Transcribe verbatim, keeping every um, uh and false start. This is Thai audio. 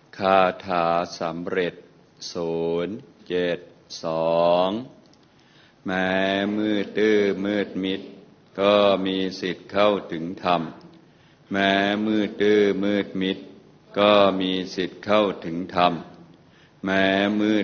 คาถาสำเร็จศูนย์เจ็ดสองแม้มืดตื้อมืดมิดก็มีสิทธิ์เข้าถึงธรรมแม้มืดตื้อมืดมิดก็มีสิทธิ์เข้าถึงธรรมแม้มืด